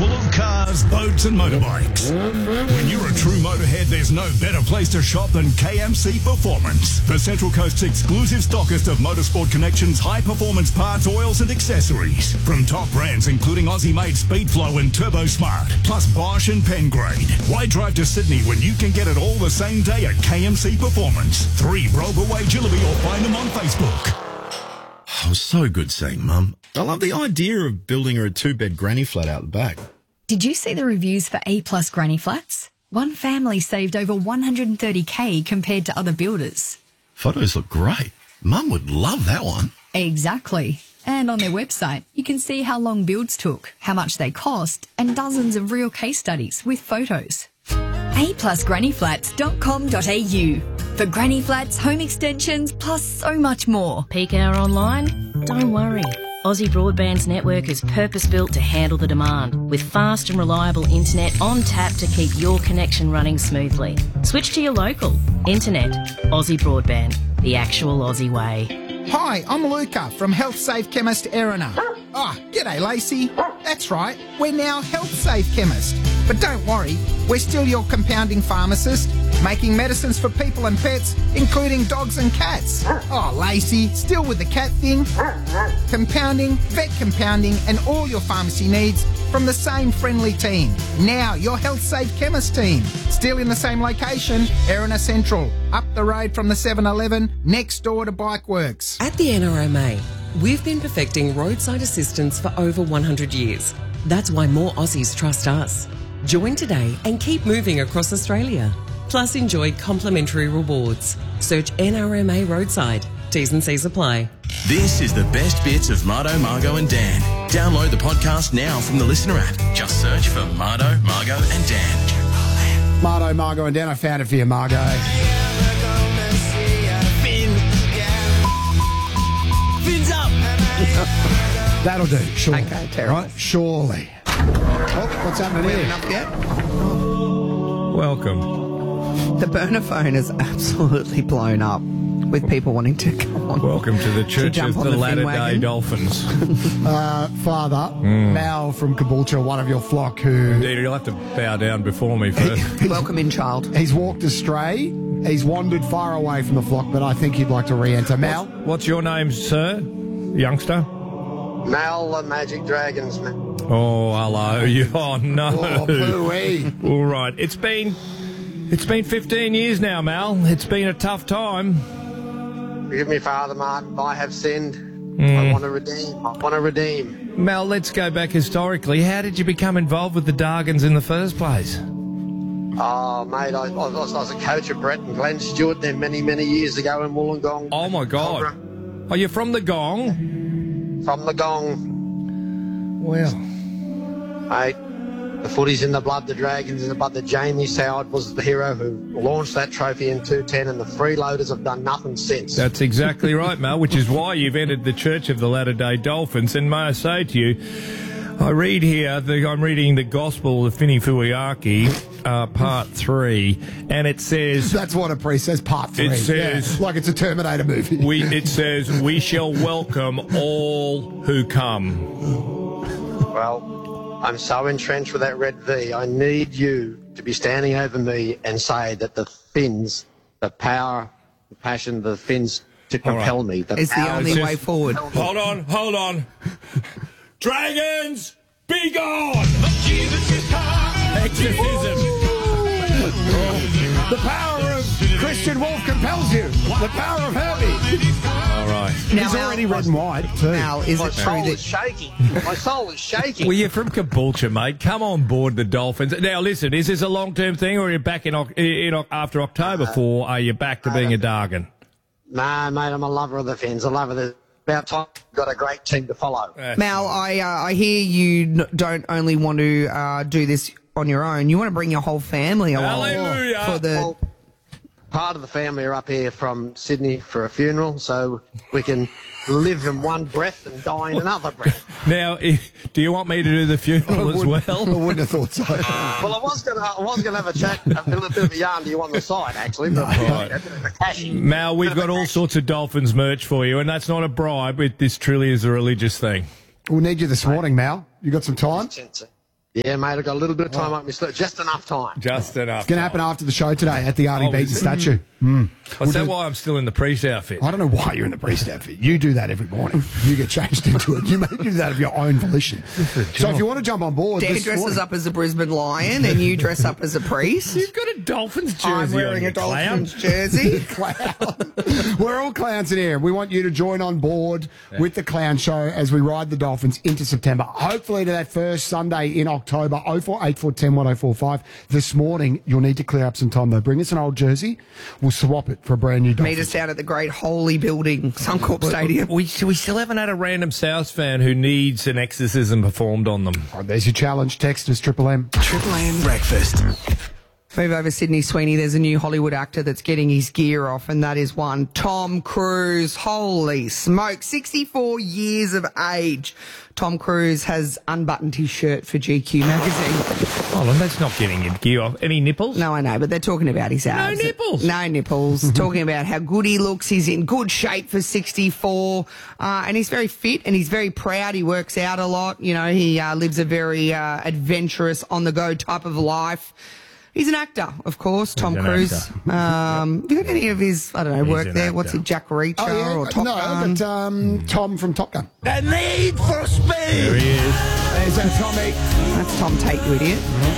full of cars, boats and motorbikes. When you're a true motorhead, there's no better place to shop than KMC Performance, the Central Coast's exclusive stockist of Motorsport Connection's high-performance parts, oils and accessories. From top brands including Aussie-made Speedflow and Turbo Smart, plus Bosch and Pengrade. Why drive to Sydney when you can get it all the same day at KMC Performance? 3 Broga Way, Jillaby, or find them on Facebook. Oh, so good seeing Mum. I love the idea of building her a 2-bed granny flat out the back. Did you see the reviews for A-plus granny flats? One family saved over $130K compared to other builders. Photos look great. Mum would love that one. Exactly. And on their website, you can see how long builds took, how much they cost, and dozens of real case studies with photos. aplusgrannyflats.com.au for granny flats, home extensions, plus so much more. Peak hour online? Don't worry. Aussie Broadband's network is purpose-built to handle the demand, with fast and reliable internet on tap to keep your connection running smoothly. Switch to your local. Internet. Aussie Broadband. The actual Aussie way. Hi, I'm Luca from Health Safe Chemist Erina. G'day Lacey. That's right, we're now Health Safe Chemist. But don't worry, we're still your compounding pharmacist, making medicines for people and pets, including dogs and cats. Oh, Lacey, still with the cat thing? Compounding, vet compounding, and all your pharmacy needs from the same friendly team. Now, your Health Safe Chemist team. Still in the same location, Erina Central, up the road from the 7-Eleven, next door to Bikeworks. At the NRMA, we've been perfecting roadside assistance for over 100 years. That's why more Aussies trust us. Join today and keep moving across Australia. Plus enjoy complimentary rewards. Search NRMA Roadside. T's and C's apply. This is the best bits of Mardo, Margot and Dan. Download the podcast now from the Listener app. Just search for Mardo, Margot and Dan. Mardo, Margot and Dan, I found it for you, Margot. Fins up! That'll do, sure. Okay, terrible. Right, surely. Oh, what's happening here? Enough yet? Welcome. The burner phone is absolutely blown up with people wanting to come on. Welcome to the Church of the Latter-day Dolphins. Father, Mal from Caboolture, one of your flock who... Indeed, you'll have to bow down before me first. Welcome in, child. He's walked astray. He's wandered far away from the flock, but I think he'd like to re-enter. Mal? What's your name, sir? Youngster? Mal the Magic Dragons, man. Oh, hello. Oh, no. Oh, pooey. All right. It's been 15 years now, Mal. It's been a tough time. Forgive me, Father Martin. I have sinned. I want to redeem. Mal, let's go back historically. How did you become involved with the Dargans in the first place? Oh, mate, I was a coach of Brett and Glenn Stewart there many, many years ago in Wollongong. Oh, my God. Cobra. Are you from the Gong? From the Gong. Well... Mate, the footy's in the blood, the Dragons in the blood. The Jamie Soward was the hero who launched that trophy in 210, and the freeloaders have done nothing since. That's exactly right, Mal, which is why you've entered the Church of the Latter-day Dolphins. And may I say to you, I read here, I'm reading the Gospel of Whinifuiaki, part 3, and it says... That's what a priest says, part 3. It says... Yeah, like it's a Terminator movie. It says, we shall welcome all who come. Well... I'm so entrenched with that red V, I need you to be standing over me and say that the Finns, the power, the passion of the Finns to compel me. It's the only way forward. Hold on. Dragons, be gone! Exorcism. The power of Christian Wolf compels you. The power of Herbie. All right. Now, he's already red and white, too. Now, is it true that... shaking. My soul is shaking. Well, you're from Caboolture, mate. Come on board the Dolphins. Now, listen, is this a long-term thing, or are you back in after October 4? Are you back to being a Dargan? Nah, mate, I'm a lover of the Finns. I love it. About time we've got a great team to follow. Mal, I hear you don't only want to do this on your own. You want to bring your whole family along. Hallelujah. For the... Well, part of the family are up here from Sydney for a funeral, so we can live in one breath and die in another breath. Now, do you want me to do the funeral as well? I wouldn't have thought so. Well, I was going to have a chat, a little bit of a yarn to you on the side, actually. But Mal, we've got all sorts of Dolphins merch for you, and that's not a bribe. This truly is a religious thing. We'll need you this morning, Mal. You got some time? Yeah, mate, I've got a little bit of time up my sleeve. Just enough time. Just enough. It's going to happen after the show today at the Arnie Beaton statue. Is that why I'm still in the priest outfit? I don't know why you're in the priest outfit. You do that every morning. You get changed into it. You may do that of your own volition. So if you want to jump on board, Dan dresses up as a Brisbane Lion and you dress up as a priest. You've got a Dolphins jersey I'm wearing on, a Dolphins jersey. Clown. We're all clowns in here. We want you to join on board with the Clown Show as we ride the Dolphins into September. Hopefully to that first Sunday in October. 048410 1045. This morning, you'll need to clear up some time though. Bring us an old jersey. We'll swap it for a brand new Dolphins. Meet us down at the Great Holy Building, Suncorp Stadium. We still haven't had a random South fan who needs an exorcism performed on them. Oh, there's your challenge. Text us Triple M. Triple M Breakfast. Move over, Sydney Sweeney. There's a new Hollywood actor that's getting his gear off, and that is one Tom Cruise. Holy smoke, 64 years of age. Tom Cruise has unbuttoned his shirt for GQ magazine. Oh, well, that's not getting your gear off. Any nipples? No, I know, but they're talking about his abs. No nipples? No nipples. Talking about how good he looks. He's in good shape for 64. And he's very fit and he's very proud. He works out a lot. You know, he lives a very adventurous, on-the-go type of life. He's an actor, of course, Tom Cruise. Have you got any of his, I don't know, work there? Actor. What's it, Jack Reacher or Top Gun? But Tom from Top Gun. The Need for Speed. There he is. There's that Tommy. That's Tom Tate, you idiot.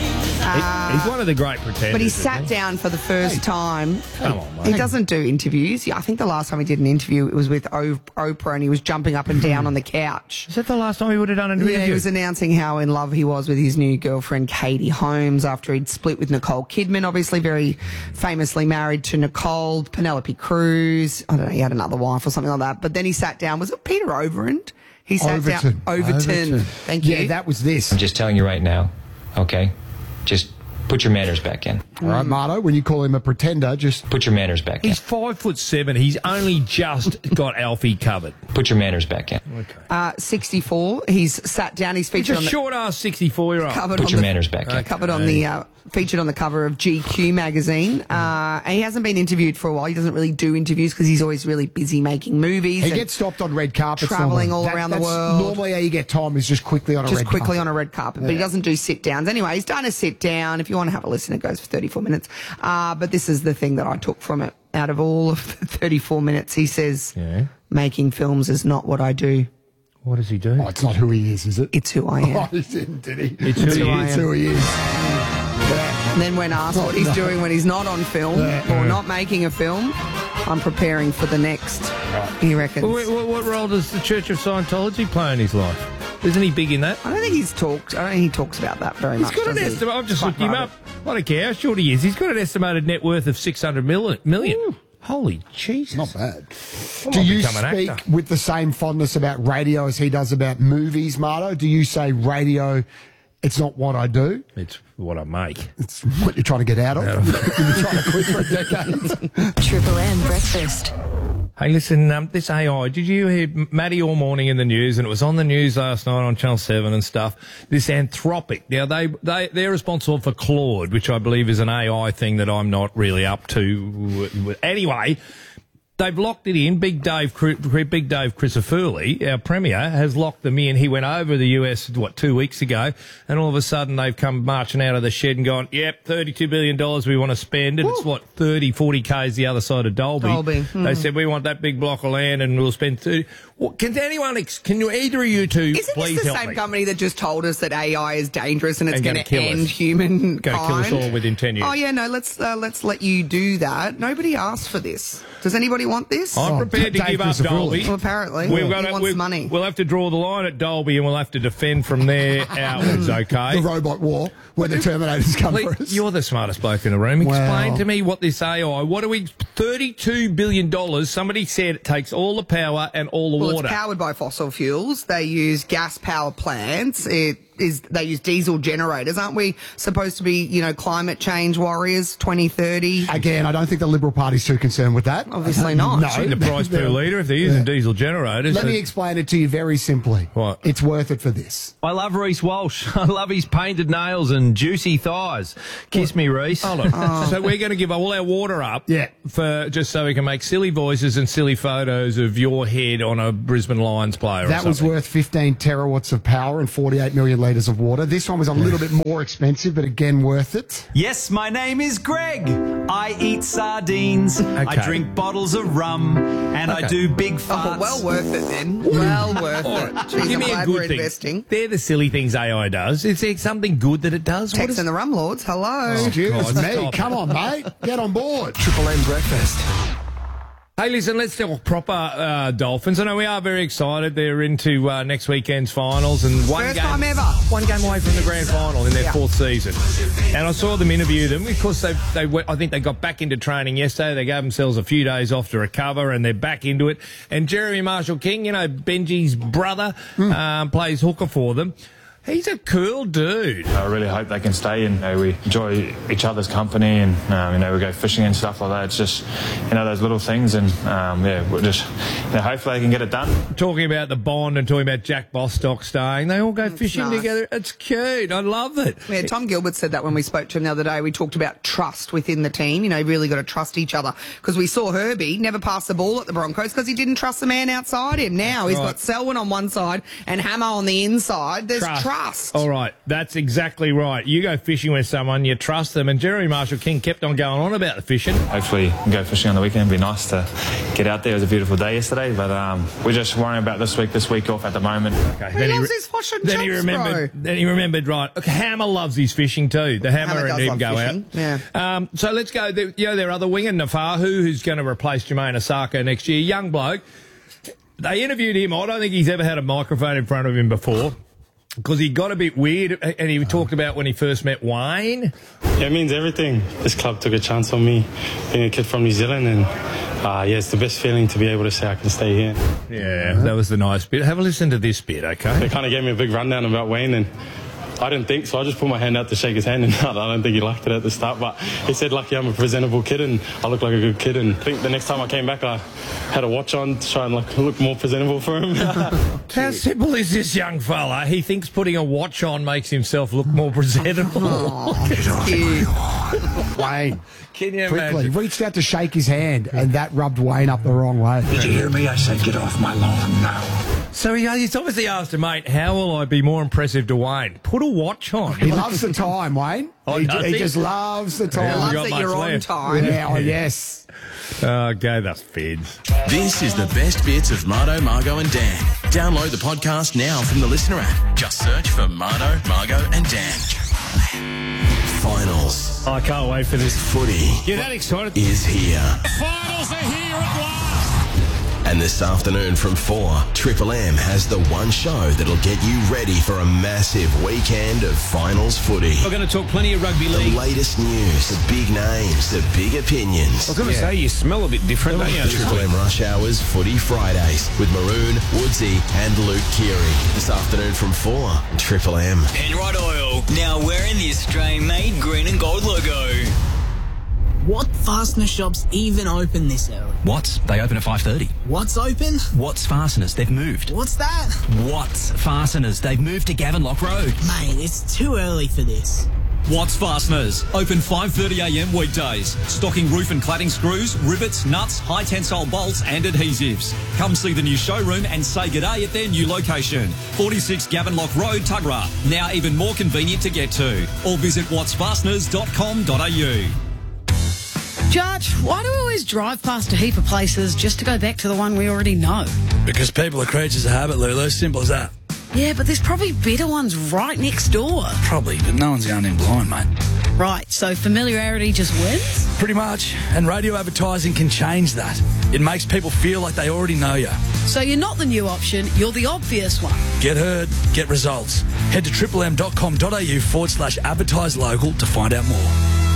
He's one of the great pretenders. But he sat down for the first time. Come on, mate. He doesn't do interviews. I think the last time he did an interview, it was with Oprah, and he was jumping up and down on the couch. Is that the last time he would have done an interview? Yeah, he was announcing how in love he was with his new girlfriend, Katie Holmes, after he'd split with Nicole Kidman, obviously very famously married to Nicole, Penelope Cruz. I don't know, he had another wife or something like that. But then he sat down. Was it Peter Overend? He sat down. Overton. Thank you. Yeah, that was this. I'm just telling you right now, okay? Just put your manners back in. All right, Marto, when you call him a pretender, just put your manners back in. He's 5'7". He's only just got Alfie covered. Put your manners back in. Okay. 64. He's sat down. He's featured He's a short-ass 64-year-old. Put your manners back in. Covered on the featured on the cover of GQ magazine. And he hasn't been interviewed for a while. He doesn't really do interviews because he's always really busy making movies. He gets stopped on red carpets. Travelling all around the world. Normally how you get Tom is just quickly on a red carpet. Just quickly on a red carpet. But he doesn't do sit-downs. Anyway, he's done a sit-down. If you want to have a listen, it goes for 34 minutes. But this is the thing that I took from it. Out of all of the 34 minutes, he says, making films is not what I do. What does he do? Oh, it's not who he is it? It's who I am. Oh, he didn't, did he? It's who he is. And then when asked what he's doing when he's not on film or not making a film, I'm preparing for the next, he reckons. Well, what role does the Church of Scientology play in his life? Isn't he big in that? I don't think he talks about that very much. He's got an estimate. I've just looked him up. I don't care how short he is. He's got an estimated net worth of $600 million. Ooh. Holy Jesus. Not bad. Do you speak with the same fondness about radio as he does about movies, Marto? Do you say radio, it's not what I do? It's what I make. It's what you're trying to get out of? You've been trying to quit for a decade. Triple M Breakfast. Hey, listen, this AI, did you hear Matty all morning in the news, and it was on the news last night on Channel 7 and stuff, this Anthropic. Now, they're responsible for Claude, which I believe is an AI thing that I'm not really up to. Anyway, they've locked it in. Big Dave Crisafulli, our Premier, has locked them in. He went over the US, 2 weeks ago, and all of a sudden they've come marching out of the shed and gone, yep, $32 billion we want to spend, and it's 30, 40 Ks the other side of Dolby. They said, we want that big block of land and we'll spend 30. Well, can you either of you two Isn't please help me? this the same company that just told us that AI is dangerous and it's going to end humankind? Going to kill us all within 10 years. Oh, yeah, no, let's let you do that. Nobody asked for this. Does anybody want this? I'm prepared to give up Dolby. Well, apparently. He wants money. We'll have to draw the line at Dolby and we'll have to defend from there outwards, okay? The robot war, where the Terminators come for us. You're the smartest bloke in the room. Explain to me what this AI, $32 billion, somebody said it takes all the power and all the water. It's powered by fossil fuels. They use gas power plants. They use diesel generators. Aren't we supposed to be, climate change warriors 2030? Again, I don't think the Liberal Party's too concerned with that. Obviously not. No. The price per litre if they're using diesel generators. Let me explain it to you very simply. What? It's worth it for this. I love Reece Walsh. I love his painted nails and juicy thighs. Kiss me, Reece. Hold on. So we're going to give all our water up for just so we can make silly voices and silly photos of your head on a Brisbane Lions player. That was worth 15 terawatts of power and 48 million litres of water. This one was a little bit more expensive, but again, worth it. Yes, my name is Greg. I eat sardines. I drink bottles of rum. And I do big farts. Oh, well worth it then. Well worth it. Jeez, Give me a good thing. investing. They're the silly things AI does. Is there something good that it does? Tex and the Rum Lords, hello. Excuse me. stop. Come on, mate. Get on board. Triple M breakfast. Hey, listen, let's talk proper Dolphins. I know we are very excited. They're into next weekend's finals and First time ever. one game away from the grand final in their fourth season. And I saw them interview them. Of course, I think they got back into training yesterday. They gave themselves a few days off to recover, and they're back into it. And Jeremy Marshall-King, you know, Benji's brother, plays hooker for them. He's a cool dude. I really hope they can stay and we enjoy each other's company and, we go fishing and stuff like that. It's just, those little things and, we'll just, hopefully they can get it done. Talking about the bond and talking about Jack Bostock staying, they all go fishing nice. together. It's cute. I love it. Yeah, Tom Gilbert said that when we spoke to him the other day. We talked about trust within the team. You really got to trust each other because we saw Herbie never pass the ball at the Broncos because he didn't trust the man outside him. Now he's got Selwyn on one side and Hammer on the inside. There's trust. All right, that's exactly right. You go fishing with someone, you trust them, and Jeremy Marshall-King kept on going on about the fishing. Hopefully we can go fishing on the weekend. It'd be nice to get out there. It was a beautiful day yesterday, but we're just worrying about this week off at the moment. Okay. He loves his fish and chips, bro. Then he remembered, right, look, Hammer loves his fishing too. The Hammer and him go fishing. out. Yeah. So let's go, their other winger, Nafahu, who's going to replace Jermaine Osako next year. Young bloke. They interviewed him. I don't think he's ever had a microphone in front of him before. Because he got a bit weird, and he talked about when he first met Wayne. Yeah, it means everything. This club took a chance on me, being a kid from New Zealand, and it's the best feeling to be able to say I can stay here. Yeah, that was the nice bit. Have a listen to this bit, okay? They kind of gave me a big rundown about Wayne, and I didn't think, so I just put my hand out to shake his hand, and I don't think he liked it at the start, but he said, lucky I'm a presentable kid, and I look like a good kid, and I think the next time I came back, I had a watch on to try and look more presentable for him. How simple is this young fella? He thinks putting a watch on makes himself look more presentable. Wayne. Can you quickly imagine? Reached out to shake his hand, and that rubbed Wayne up the wrong way. Did you hear me? I said get off my lawn now. So he's obviously asked him, mate, how will I be more impressive to Wayne? Put a watch on. He loves the time, Wayne. Oh, he does he? just loves the time. Yeah, Loves that you're on time. Yeah, oh, yes. Go the Feds. This is the best bits of Mardo, Margo and Dan. Download the podcast now from the Listener app. Just search for Mardo, Margo and Dan. Finals. I can't wait for this. Footy. You're that excited? Is here. Finals are here at last. And this afternoon from 4, Triple M has the one show that'll get you ready for a massive weekend of finals footy. We're going to talk plenty of rugby league. The latest news, the big names, the big opinions. I was going to say, you smell a bit different, don't you? Triple M Rush Hours Footy Fridays with Maroon, Woodsy and Luke Keary. This afternoon from 4, Triple M. Penrite Oil, now wearing the Australian-made green and gold logo. What fastener shops even open this early? Watts, they open at 5:30. What's open? Watts Fasteners, they've moved. What's that? Watts Fasteners, they've moved to Gavenlock Road. Mate, it's too early for this. Watts Fasteners, open 5:30am weekdays. Stocking roof and cladding screws, rivets, nuts, high tensile bolts and adhesives. Come see the new showroom and say g'day at their new location. 46 Gavenlock Road, Tuggerah. Now even more convenient to get to. Or visit wattsfasteners.com.au. Judge, why do we always drive past a heap of places just to go back to the one we already know? Because people are creatures of habit, Lulu. Simple as that. Yeah, but there's probably better ones right next door. Probably, but no one's going in blind, mate. Right, so familiarity just wins? Pretty much. And radio advertising can change that. It makes people feel like they already know you. So you're not the new option, you're the obvious one. Get heard, get results. Head to triplem.com.au/advertise local to find out more.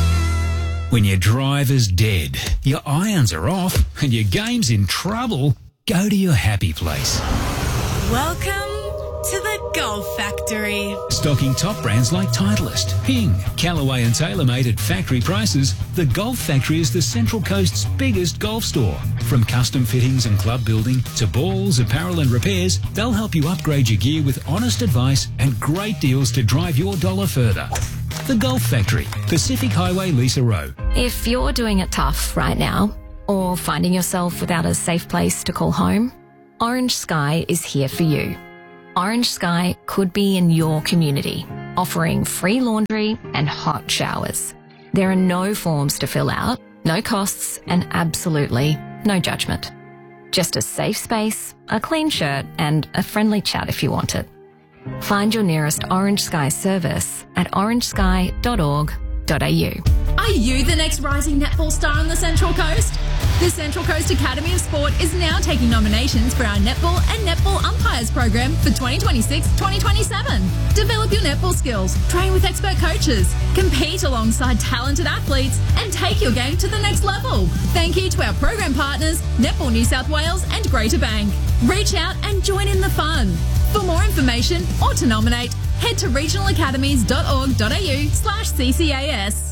When your driver's dead, your irons are off, and your game's in trouble, go to your happy place. Welcome to the Golf Factory. Stocking top brands like Titleist, Ping, Callaway and TaylorMade at factory prices, the Golf Factory is the Central Coast's biggest golf store. From custom fittings and club building to balls, apparel and repairs, they'll help you upgrade your gear with honest advice and great deals to drive your dollar further. The Golf Factory, Pacific Highway, Lisa Rowe. If you're doing it tough right now, or finding yourself without a safe place to call home, Orange Sky is here for you. Orange Sky could be in your community, offering free laundry and hot showers. There are no forms to fill out, no costs, and absolutely no judgment. Just a safe space, a clean shirt, and a friendly chat if you want it. Find your nearest Orange Sky service at orangesky.org.au. Are you the next rising netball star on the Central Coast? The Central Coast Academy of Sport is now taking nominations for our netball and netball umpires program for 2026-2027. Develop your netball skills, train with expert coaches, compete alongside talented athletes, and take your game to the next level. Thank you to our program partners, Netball New South Wales and Greater Bank. Reach out and join in the fun. For more information or to nominate, head to regionalacademies.org.au/CCAS.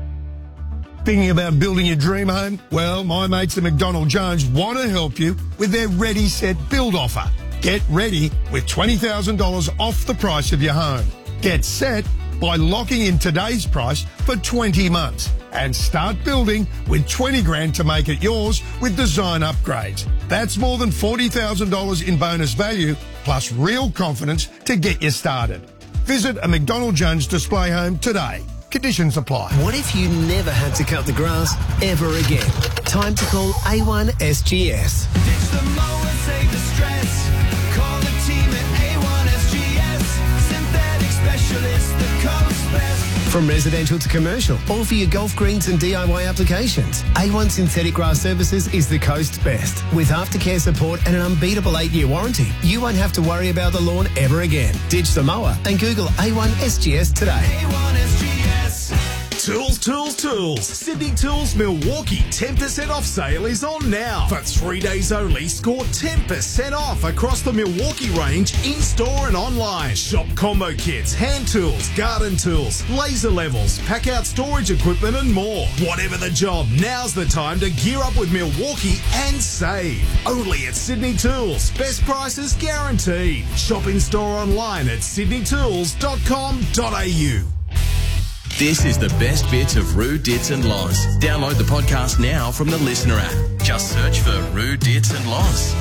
Thinking about building your dream home? Well, my mates at McDonald Jones want to help you with their Ready Set Build offer. Get ready with $20,000 off the price of your home. Get set by locking in today's price for 20 months and start building with 20 grand to make it yours with design upgrades. That's more than $40,000 in bonus value plus real confidence to get you started. Visit a McDonald Jones display home today. Conditions apply. What if you never had to cut the grass ever again? Time to call A1 SGS. Ditch the mower, save the stress. Call the team at A1 SGS. Synthetic specialist, the coast best. From residential to commercial, all for your golf greens and DIY applications. A1 Synthetic Grass Services is the coast's best. With aftercare support and an unbeatable 8-year warranty, you won't have to worry about the lawn ever again. Ditch the mower and Google A1 SGS today. A1 SGS. Tools, tools, tools. Sydney Tools Milwaukee 10% off sale is on now. For 3 days only, score 10% off across the Milwaukee range in-store and online. Shop combo kits, hand tools, garden tools, laser levels, pack-out storage equipment and more. Whatever the job, now's the time to gear up with Milwaukee and save. Only at Sydney Tools. Best prices guaranteed. Shop in-store online at sydneytools.com.au. This is the best bits of Roo, Dits and Loz. Download the podcast now from the Listener app. Just search for Roo, Dits and Loz.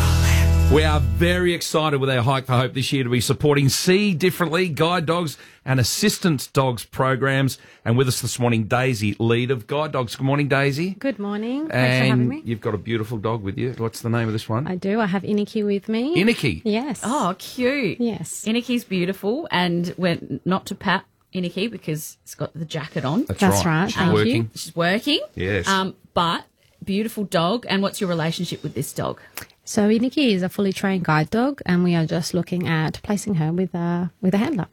We are very excited with our Hike for Hope this year to be supporting See Differently, guide dogs and assistance dogs programs. And with us this morning, Daisy, lead of Guide Dogs. Good morning, Daisy. Good morning. Thanks for having me. You've got a beautiful dog with you. What's the name of this one? I do. I have Iniki with me. Iniki? Yes. Oh, cute. Yes. Iniki's beautiful, and we're not to pat Iniki because it's got the jacket on. That's right. She's working. She's working. Yes. But beautiful dog. And what's your relationship with this dog? So Iniki is a fully trained guide dog, and we are just looking at placing her with a handler.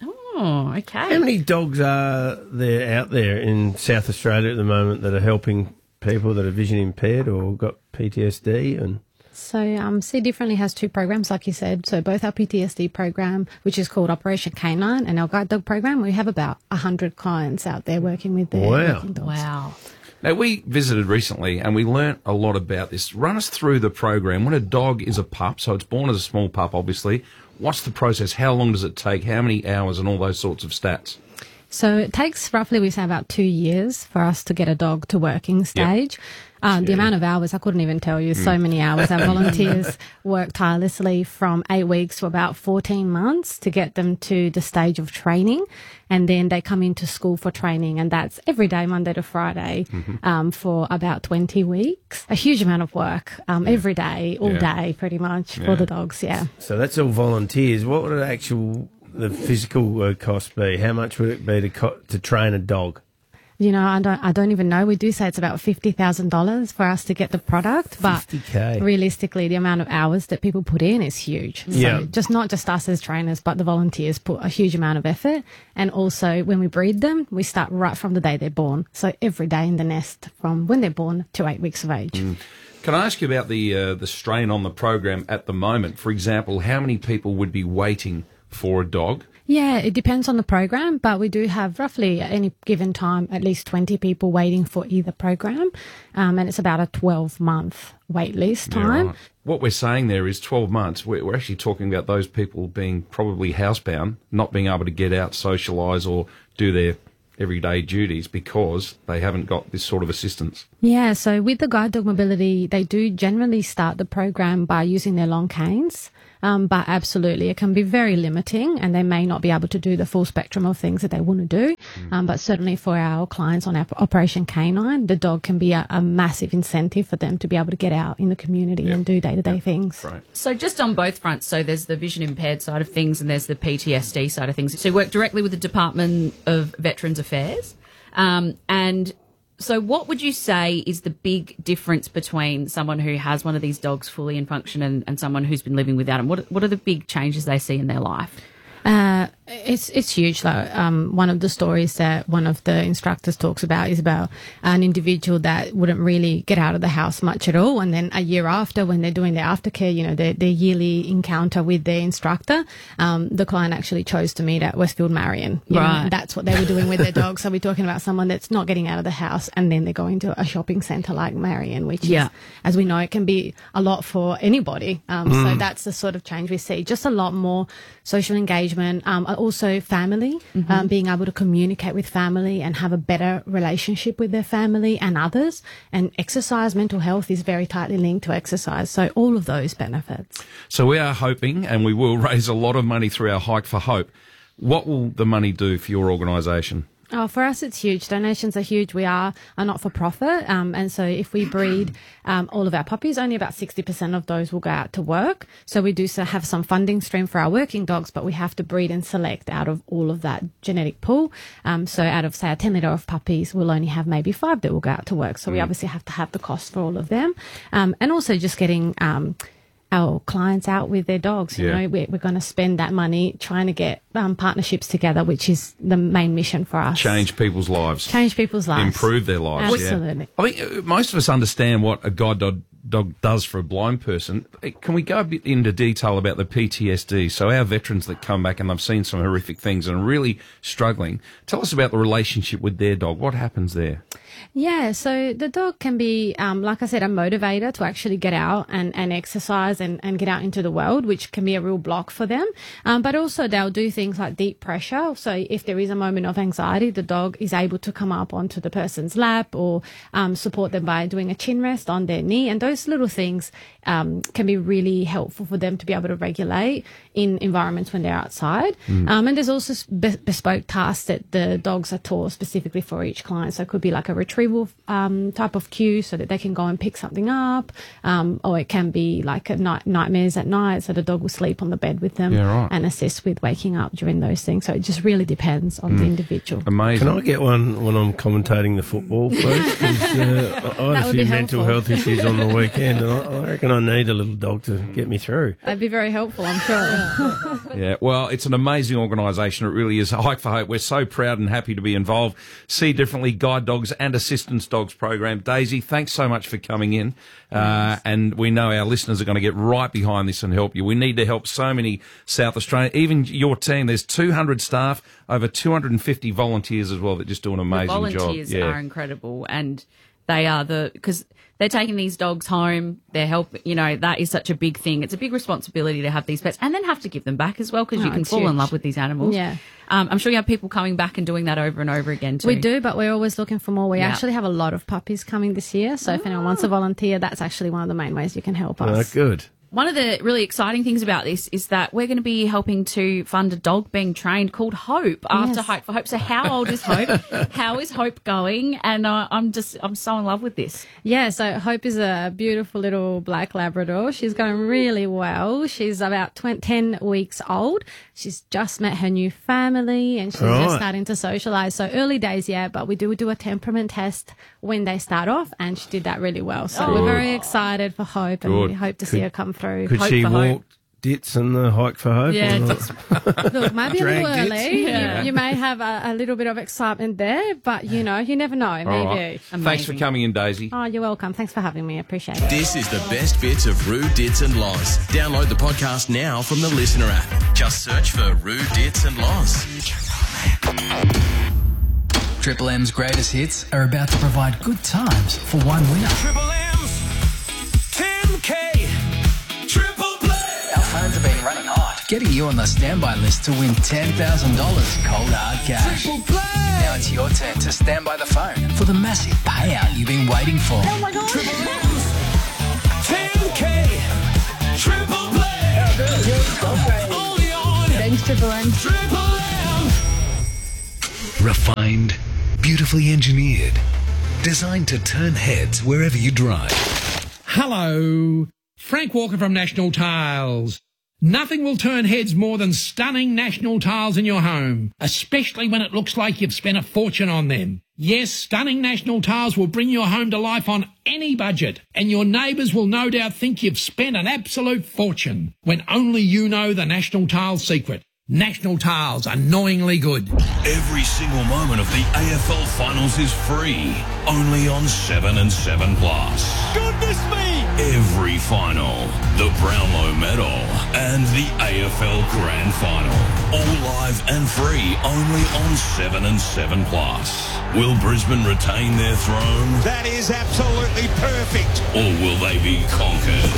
Oh, okay. How many dogs are there out there in South Australia at the moment that are helping people that are vision impaired or got PTSD? And So See Differently has two programs, like you said. So both our PTSD program, which is called Operation Canine, and our guide dog program, we have about 100 clients out there working with their working dogs. Wow. Now, we visited recently and we learnt a lot about this. Run us through the program. When a dog is a pup, so it's born as a small pup, obviously, what's the process? How long does it take? How many hours and all those sorts of stats? So it takes roughly, we say, about 2 years for us to get a dog to working stage. The amount of hours, I couldn't even tell you, so many hours. Our volunteers work tirelessly from 8 weeks to about 14 months to get them to the stage of training. And then they come into school for training, and that's every day, Monday to Friday, for about 20 weeks. A huge amount of work, every day, all day, pretty much, for the dogs, So that's all volunteers. What would the physical cost be? How much would it be to train a dog? You know, I don't even know. We do say it's about $50,000 for us to get the product, but $50K. Realistically, the amount of hours that people put in is huge. So just not just us as trainers, but the volunteers put a huge amount of effort. And also, when we breed them, we start right from the day they're born. So every day in the nest from when they're born to 8 weeks of age. Can I ask you about the strain on the program at the moment? For example, how many people would be waiting for a dog? Yeah, it depends on the program, but we do have roughly at any given time at least 20 people waiting for either program, and it's about a 12-month wait list time. Yeah, right. What we're saying there is 12 months. We're actually talking about those people being probably housebound, not being able to get out, socialise or do their everyday duties because they haven't got this sort of assistance. Yeah, so with the guide dog mobility, they do generally start the program by using their long canes. but absolutely it can be very limiting, and they may not be able to do the full spectrum of things that they want to do. But certainly for our clients on our Operation Canine, the dog can be a massive incentive for them to be able to get out in the community and do day-to-day things. Right. So just on both fronts, so there's the vision impaired side of things and there's the PTSD side of things. So you work directly with the Department of Veterans Affairs. And so what would you say is the big difference between someone who has one of these dogs fully in function and someone who's been living without them? What are the big changes they see in their life? It's huge. Like, one of the stories that one of the instructors talks about is about an individual that wouldn't really get out of the house much at all. And then a year after, when they're doing their aftercare, you know, their yearly encounter with their instructor, the client actually chose to meet at Westfield Marion. You know, that's what they were doing with their dog. So we're talking about someone that's not getting out of the house and then they're going to a shopping centre like Marion, which is, as we know, it can be a lot for anybody. So that's the sort of change we see. Just a lot more social engagement, also family, being able to communicate with family and have a better relationship with their family and others. And exercise, mental health is very tightly linked to exercise. So all of those benefits. So we are hoping, and we will raise a lot of money through our Hike for Hope. What will the money do for your organisation? Oh, for us, it's huge. Donations are huge. We are a not-for-profit. And so if we breed all of our puppies, only about 60% of those will go out to work. So we do have some funding stream for our working dogs, but we have to breed and select out of all of that genetic pool. So out of, say, a 10 litre of puppies, we'll only have maybe 5 that will go out to work. So we obviously have to have the cost for all of them. And also just getting our clients out with their dogs. You know, we're going to spend that money trying to get partnerships together, which is the main mission for us. Change people's lives. Improve their lives. Absolutely. I think most of us understand what a guide dog does for a blind person. Can we go a bit into detail about the PTSD? So our veterans that come back and they've seen some horrific things and are really struggling, tell us about the relationship with their dog. What happens there? Yeah, so the dog can be, like I said, a motivator to actually get out and exercise and get out into the world, which can be a real block for them. But also they'll do things like deep pressure. So if there is a moment of anxiety, the dog is able to come up onto the person's lap or support them by doing a chin rest on their knee. And those little things can be really helpful for them to be able to regulate in environments when they're outside. And there's also bespoke tasks that the dogs are taught specifically for each client. So it could be like a retrieval type of cue so that they can go and pick something up, or it can be like a nightmares at night, so the dog will sleep on the bed with them and assist with waking up during those things. So it just really depends on the individual. Amazing. Can I get one when I'm commentating the football, please? 'Cause, I had a few mental health issues on the weekend, and I reckon I need a little dog to get me through. That'd be very helpful, I'm sure. Yeah, well, it's an amazing organisation. It really is. Hike for Hope. We're so proud and happy to be involved. See Differently Guide Dogs and Assistance Dogs program. Daisy, thanks so much for coming in. And we know our listeners are going to get right behind this and help you. We need to help so many South Australians. Even your team, there's 200 staff, over 250 volunteers as well that just do an amazing job. The volunteers are incredible, and they are because they're taking these dogs home. They're helping, that is such a big thing. It's a big responsibility to have these pets and then have to give them back as well, because you can fall in love with these animals. Yeah. I'm sure you have people coming back and doing that over and over again too. We do, but we're always looking for more. We actually have a lot of puppies coming this year. So if anyone wants to volunteer, that's actually one of the main ways you can help us. Good. One of the really exciting things about this is that we're going to be helping to fund a dog being trained called Hope after Hike for Hope. So how old is Hope? How is Hope going? And I'm so in love with this. Yeah, so Hope is a beautiful little black Labrador. She's going really well. She's about 10 weeks old. She's just met her new family and she's just starting to socialise. So early days, but we do a temperament test when they start off, and she did that really well. So we're very excited for Hope, and we hope to see her come through. Could Hope she for walk Hope. dits and the Hike for Hope? Yeah. Look, maybe a little Drag early. dits? You may have a little bit of excitement there, but you never know. Maybe. Right. Thanks for coming in, Daisy. Oh, you're welcome. Thanks for having me. I appreciate it. This is the best bits of Roo, Dits and Loz. Download the podcast now from the Listener app. Just search for Roo, Dits and Loz. Triple M's greatest hits are about to provide good times for one winner. Triple M's 10K Triple Play. Our phones have been running hot, getting you on the standby list to win $10,000 cold hard cash. Triple Play. Now it's your turn to stand by the phone for the massive payout you've been waiting for. Oh my God. Triple M's 10K Triple Play. Only on. Thanks, Triple M. Triple M. Refined, beautifully engineered, designed to turn heads wherever you drive. Hello, Frank Walker from National Tiles. Nothing will turn heads more than stunning National Tiles in your home, especially when it looks like you've spent a fortune on them. Yes, stunning National Tiles will bring your home to life on any budget, and your neighbours will no doubt think you've spent an absolute fortune, when only you know the National Tiles secret. National Tiles, annoyingly good. Every single moment of the AFL Finals is free, only on 7 and 7 Plus. Goodness me! Every final, the Brownlow Medal, and the AFL Grand Final. All live and free, only on 7 and 7 Plus. Will Brisbane retain their throne? That is absolutely perfect. Or will they be conquered?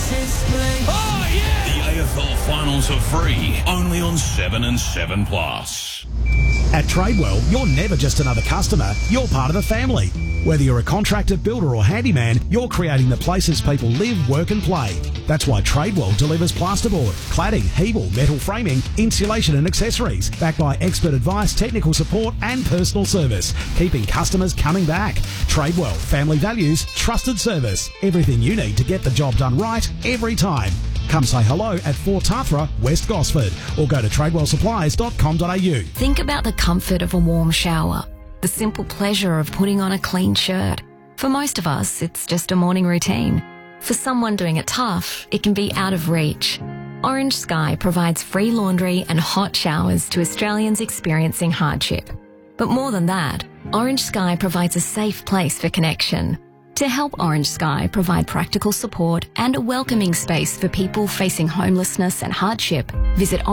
Oh, yeah! The AFL Finals are free, only on 7 and 7 Plus. At Tradewell, you're never just another customer, you're part of the family. Whether you're a contractor, builder or handyman, you're creating the places people live, work and play. That's why Tradewell delivers plasterboard, cladding, Hebel, metal framing, insulation and accessories, backed by expert advice, technical support and personal service, keeping customers coming back. Tradewell, family values, trusted service. Everything you need to get the job done right every time. Come say hello at 4 Tathra, West Gosford, or go to tradewellsupplies.com.au. Think about the comfort of a warm shower, the simple pleasure of putting on a clean shirt. For most of us, it's just a morning routine. For someone doing it tough, it can be out of reach. Orange Sky provides free laundry and hot showers to Australians experiencing hardship. But more than that, Orange Sky provides a safe place for connection. To help Orange Sky provide practical support and a welcoming space for people facing homelessness and hardship, visit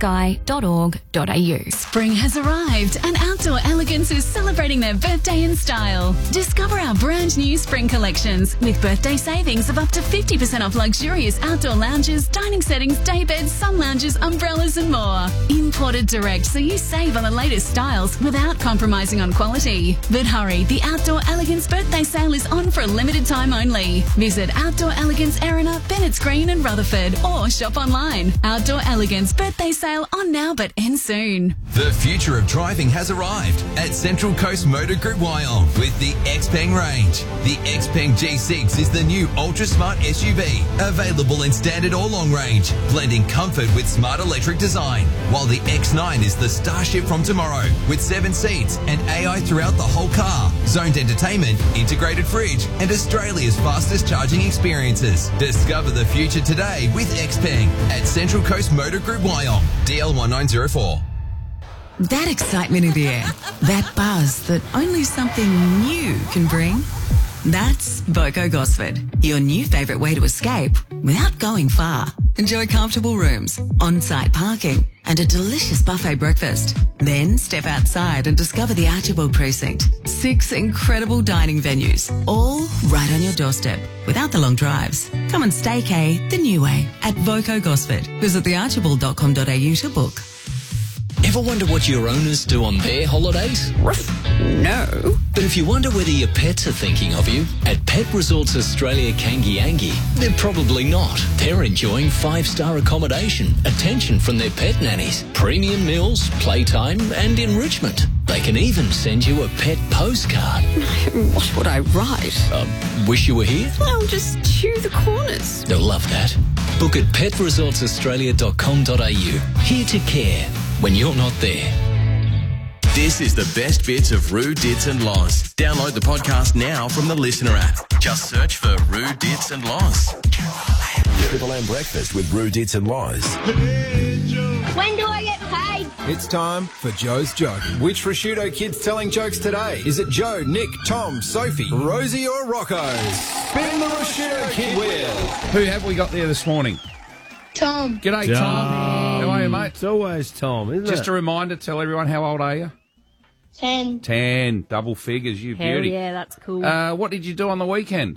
orangesky.org.au. Spring has arrived and Outdoor Elegance is celebrating their birthday in style. Discover our brand new spring collections with birthday savings of up to 50% off luxurious outdoor lounges, dining settings, day beds, sun lounges, umbrellas and more. Imported direct so you save on the latest styles without compromising on quality. But hurry, the Outdoor Elegance birthday sale is on for a limited time only. Visit Outdoor Elegance Erina, Bennett's Green and Rutherford or shop online. Outdoor Elegance birthday sale on now but ends soon. The future of driving has arrived at Central Coast Motor Group Wyong with the Xpeng range. The Xpeng G6 is the new ultra-smart SUV, available in standard or long range, blending comfort with smart electric design, while the X9 is the starship from tomorrow with 7 seats and AI throughout the whole car, zoned entertainment, integrated fridge, and Australia's fastest charging experiences. Discover the future today with Xpeng at Central Coast Motor Group Wyong, DL1904. That excitement in the air, that buzz that only something new can bring. That's Voco Gosford, your new favourite way to escape without going far. Enjoy comfortable rooms, on-site parking, and a delicious buffet breakfast. Then step outside and discover the Archibald Precinct. 6 incredible dining venues, all right on your doorstep, without the long drives. Come and staycay the new way at Voco Gosford. Visit thearchibald.com.au to book. Ever wonder what your owners do on their holidays? No. But if you wonder whether your pets are thinking of you, at Pet Resorts Australia Kangiangi, they're probably not. They're enjoying 5-star accommodation, attention from their pet nannies, premium meals, playtime and enrichment. They can even send you a pet postcard. What would I write? Wish you were here? I'll just chew the corners. They'll love that. Book at petresortsaustralia.com.au. Here to care when you're not there. This is the best bits of Roo, Dits and Loz. Download the podcast now from the Listener app. Just search for Roo, Dits and Loz. Triple M Breakfast with Roo, Dits and Loz. When do I get paid? It's time for Joe's Joke. Which prosciutto kid's telling jokes today? Is it Joe, Nick, Tom, Sophie, Rosie or Rocco? Spin the prosciutto kid wheel. Who have we got there this morning? Tom. G'day, Tom. How are you, mate? It's always Tom, isn't it? Just a reminder, tell everyone, how old are you? 10. 10. Double figures, you Hell beauty. yeah, that's cool. What did you do on the weekend?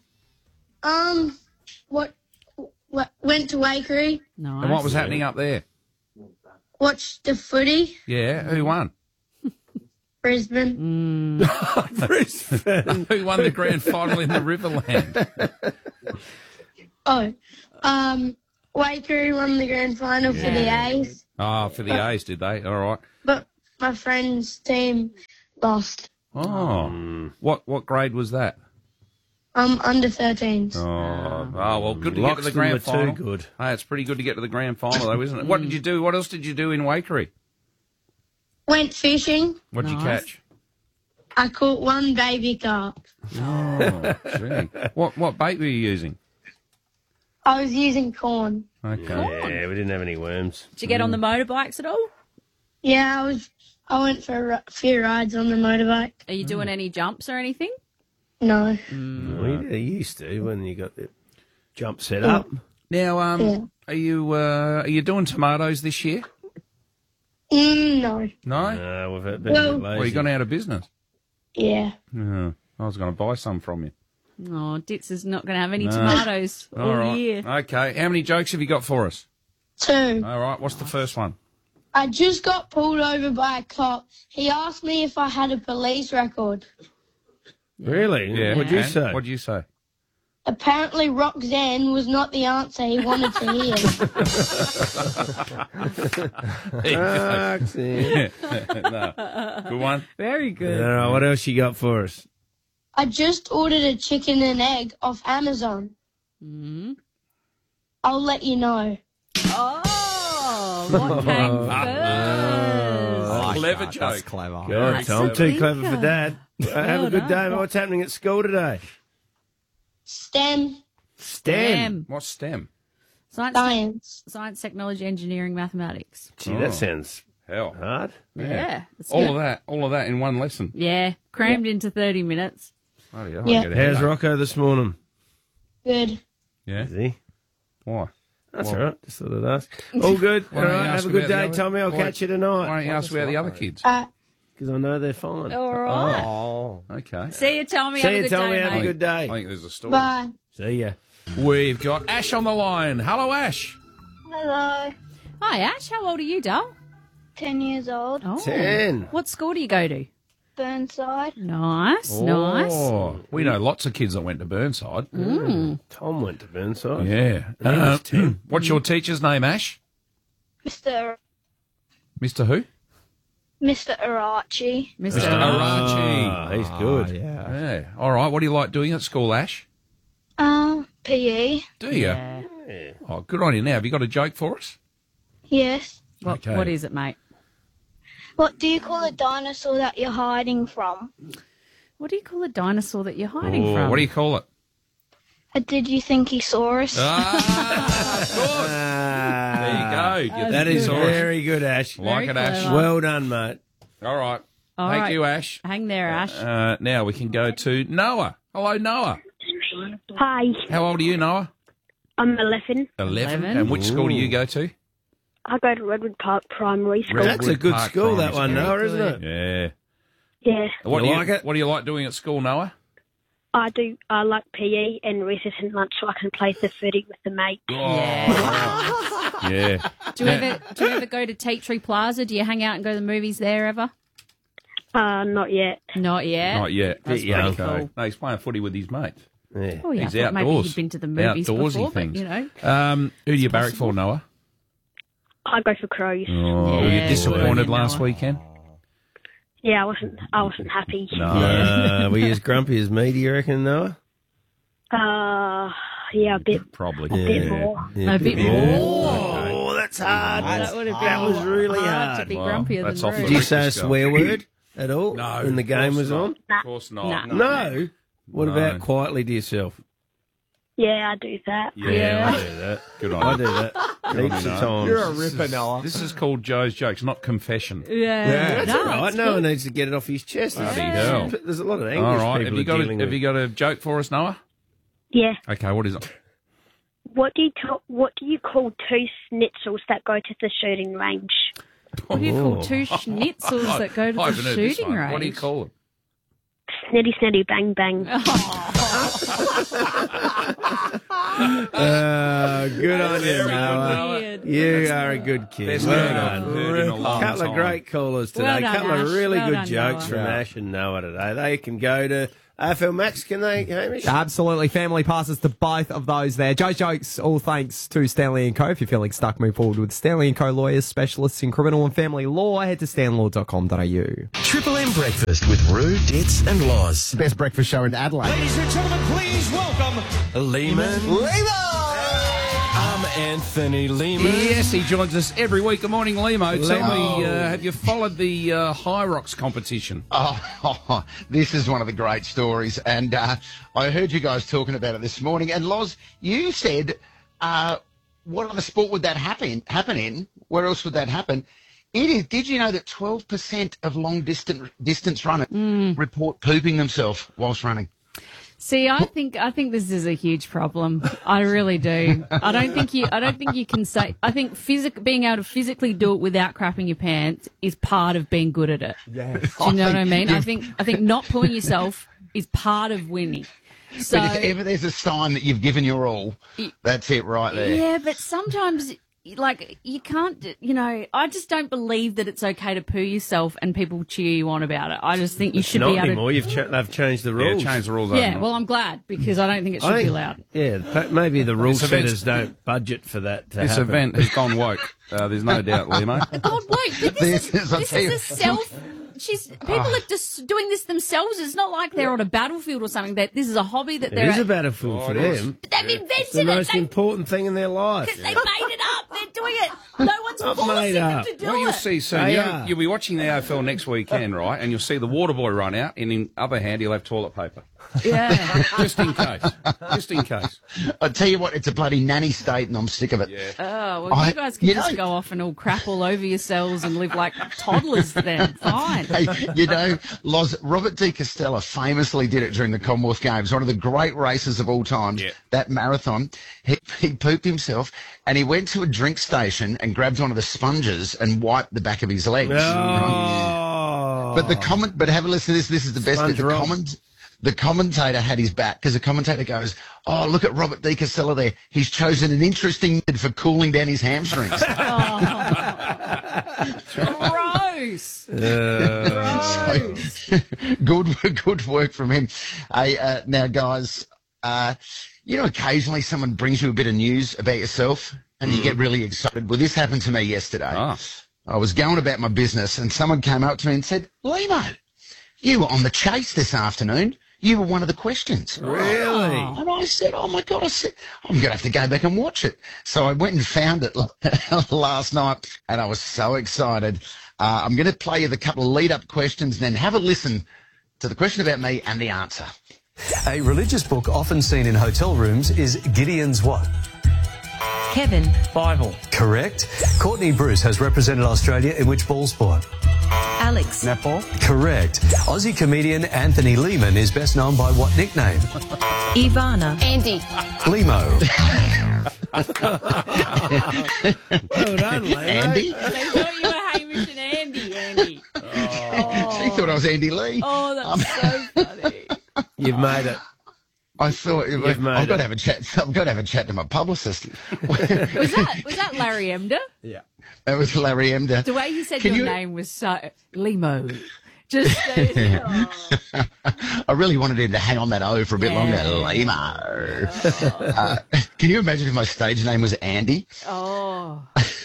What went to Wakery. Nice. And what was happening up there? Watched the footy. Yeah, who won? Brisbane. Brisbane. Who won the grand final in the Riverland? Waikerie won the grand final for the A's, Oh, for the A's, did they? All right. but my friend's team lost. Oh, what grade was that? Under 13s. Oh, well, good to get to the Loxton grand were final. too good. Hey, it's pretty good to get to the grand final, though, isn't it? What did you do? What else did you do in Waikerie? Went fishing. What did you catch? I caught one baby carp. Oh, gee. What bait were you using? I was using corn. Okay. Yeah, we didn't have any worms. Did you get on the motorbikes at all? Yeah, I went for a few rides on the motorbike. Are you doing any jumps or anything? No. Well, you used to when you got the jump set up. Now, Yeah. are you doing tomatoes this year? No. No. No, we've been Well- a bit lazy. Well, you gone out of business. Yeah. Yeah. I was going to buy some from you. Oh, Ditz is not going to have any No. tomatoes all right. year. Okay. How many jokes have you got for us? 2. All right. What's the first one? I just got pulled over by a cop. He asked me if I had a police record. Really? Yeah. What'd you and say? What'd you say? Apparently Roxanne was not the answer he wanted to hear. Roxanne. No. Good one. Very good. All right, what else you got for us? I just ordered a chicken and egg off Amazon. Mm. I'll let you know. Oh, what came first? Clever joke. That's clever. God, Tom, too clever for Dad. Have a good day. done. What's happening at school today? STEM. STEM. What's STEM? Science, technology, engineering, mathematics. Gee, that sounds hell hard. Yeah. That's All good. of that in one lesson. Yeah, crammed into 30 minutes. Bloody hell, Yeah. I get a How's headache. Rocco this morning? Good. Yeah. Is he? Why? That's Why? all right. Just thought I'd ask. All good. Why All don't you right. ask Have a good about the day, other- Tommy. I'll why- catch you tonight. Why don't you ask about the other kids? Because I know they're fine. All right. Oh. Okay. See you, Tommy. See Have a you, good Tommy. day, Have mate. a good I day. think there's a story. Bye. See ya. We've got Ash on the line. Hello, Ash. Hello. Hi, Ash. How old are you, Dal? 10 years old. Oh. 10. What school do you go to? Burnside. Nice, nice. Oh, we know lots of kids that went to Burnside. Tom went to Burnside. Yeah. He was 10. What's your teacher's name, Ash? Mr. Who? Mr. Arachi. Mr. Arachi. He's good. Yeah. All right. What do you like doing at school, Ash? PE. Do you? Yeah. Oh, good on you. Now, have you got a joke for us? Yes. Okay. What is it, mate? What do you call a dinosaur that you're hiding from? What do you call a dinosaur that you're hiding Oh, from? what do you call it? Did you think he saw us? There you go. That is very good, Ash. Like it, Ash. clever. Well done, mate. All right. All Thank right. you, Ash. Hang there, Ash. Now we can go to Noah. Hello, Noah. Hi, How old are you, Noah? I'm 11. 11. And which school do you go to? I go to Redwood Park Primary School. That's a good Park school, that Primary one, School. Noah, isn't it? Yeah. Yeah, What You do like it? What do you like doing at school, Noah? I do. I like PE and recess and lunch so I can play the footy with the mates. Yeah. Do you ever go to Tea Tree Plaza? Do you hang out and go to the movies there ever? Not yet. Not yet. Not yet. That's Bit young. pretty cool. No, he's playing footy with his mates. Yeah. Oh, yeah, He's I thought maybe outdoors. he'd been to the movies Outdoorsy before, things. but, you know. Who do you barrack for, Noah? I go for Crows. Oh, were you Yeah, disappointed Noah. last weekend? Yeah, I wasn't happy. Were you as grumpy as me, do you reckon, Noah? Yeah, a bit. Probably. bit more. Yeah, A bit more. Oh, that's hard. That would have been That was really hard to hard. be Well, grumpier that's than off the Did rude. you say a breakfast swear word at all No. when the game was on? Of course not. Nah. No. What No. about quietly to yourself? Yeah, I do that. Yeah. I do that. Good I on do you. that Good heaps on of you, Noah. times. You're a ripper, Noah. This is called Joe's Jokes, not confession. Yeah. That's all right. No one needs to get it off his chest. Bloody hell. There's a lot of English All right. people Have you got dealing have with. you got a joke for us, Noah? Yeah. Okay. What is it? What do you call two schnitzels that go to the shooting range? What do you call two schnitzels that go to I the haven't heard this shooting one. range? What do you call them? Snitty, snitty, bang, bang. Good on you, Noah. Weird. You are a good kid. Best Well joke I've done. heard in a long Couple of time. great callers today. Well done, Couple of Ash. really Well good done, jokes Noah. from Yeah. Ash and Noah today. They can go to AFL Max, can they, Hamish? Absolutely. Family passes to both of those there. Joe's Jokes, all thanks to Stanley & Co. If you're feeling stuck, move forward with Stanley & Co. lawyers, specialists in criminal and family law. Head to stanlaw.com.au. Triple M Breakfast with Roo, Ditz and Loz. Best breakfast show in Adelaide. Ladies and gentlemen, please welcome Lehman. Anthony Lehman. Yes, he joins us every week. Good morning, Lemo. Tell me, have you followed the High Rocks competition? Oh, this is one of the great stories. And I heard you guys talking about it this morning. And Loz, you said, what other sport would that happen in? Where else would that happen? It is. Did you know that 12% of long distance runners report pooping themselves whilst running? See, I think this is a huge problem. I really do. I don't think you can say. I think being able to physically do it without crapping your pants is part of being good at it. Yeah. Do you know what I mean? I think not pulling yourself is part of winning. So but if ever there's a sign that you've given your all, that's it right there. Yeah, but sometimes, like, you can't, I just don't believe that it's okay to poo yourself and people cheer you on about it. I just think you should be able to... Not anymore. They've changed the rules. Yeah, changed the rules. Yeah, well, I'm glad, because I don't think it should be allowed. Yeah, maybe the rule setters don't budget for that to This happen. event has gone woke. There's no doubt, Lemo. God, wait, but this is a self... People are just doing this themselves. It's not like they're on a battlefield or something. This is a hobby that they're... It is a battlefield for them. But they've invented It's the most important thing in their life. Because they made it up. They're doing it. No one's forcing them to do What it. you'll see soon, you'll be watching the AFL next weekend, right? And you'll see the water boy run out, and in other hand, he'll have toilet paper. Yeah. Just in case. Just in case. I tell you what, it's a bloody nanny state, and I'm sick of it. Yeah. Oh, well, you guys can just go off and all crap all over yourselves and live like toddlers then. Fine. Hey, Loz, Robert De Castella famously did it during the Commonwealth Games, one of the great races of all time, that marathon. He pooped himself, and he went to a drink station and grabbed one of the sponges and wiped the back of his legs. Oh. But have a listen to this. This is the best bit. The commentator had his back because the commentator goes, "Oh, look at Robert De Castella there. He's chosen an interesting method for cooling down his hamstrings." Gross. Good work from him. Hey, now, guys, occasionally someone brings you a bit of news about yourself and you get really excited. Well, this happened to me yesterday. I was going about my business and someone came up to me and said, "Lemo, you were on the chase this afternoon. You were one of the questions." Really? And I said, "Oh, my God," I said, "I'm going to have to go back and watch it." So I went and found it last night, and I was so excited. I'm going to play you the couple of lead-up questions and then have a listen to the question about me and the answer. A religious book often seen in hotel rooms is Gideon's what? Kevin. Bible. Correct. Courtney Bruce has represented Australia in which ball sport? Alex. Netball. Correct. Aussie comedian Anthony Lehman is best known by what nickname? Ivana. Andy. Lemo. Well done, Lemo. Andy? They thought you were Hamish and Andy. She thought I was Andy Lee. Oh, that's so funny. You've made it. I thought I've got to have a chat. I've got to have a chat to my publicist. Was that Larry Emder? Yeah, that was Larry Emder. The way he said your name was so Lemo. Just I really wanted him to hang on that O for a bit longer. Lemo. Can you imagine if my stage name was Andy? Oh.